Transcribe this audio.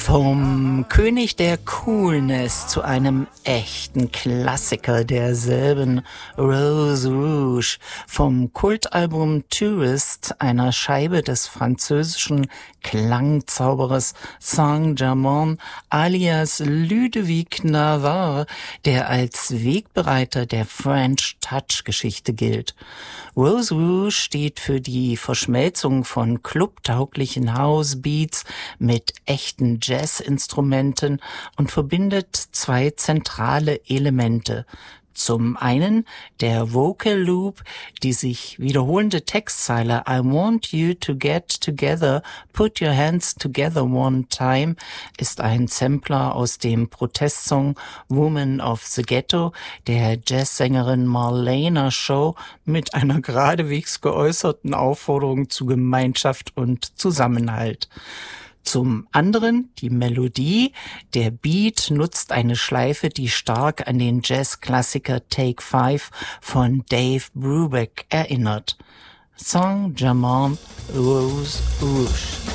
Vom König der Coolness zu einem echten Klassiker derselben Rose Rouge, vom Kultalbum Tourist, einer Scheibe des französischen Klangzauberers Saint-Germain alias Ludovic Navarre, der als Wegbereiter der French Touch-Geschichte gilt. Rose Rouge steht für die Verschmelzung von clubtauglichen House-Beats mit echten Jazz-Instrumenten und verbindet zwei zentrale Elemente. Zum einen der Vocal Loop, die sich wiederholende Textzeile I want you to get together, put your hands together one time ist ein Sampler aus dem Protestsong Woman of the Ghetto der Jazzsängerin Marlena Shaw mit einer geradewegs geäußerten Aufforderung zu Gemeinschaft und Zusammenhalt. Zum anderen die Melodie. Der Beat nutzt eine Schleife, die stark an den Jazzklassiker Take 5 von Dave Brubeck erinnert. Saint-Germain, Rose Rouge.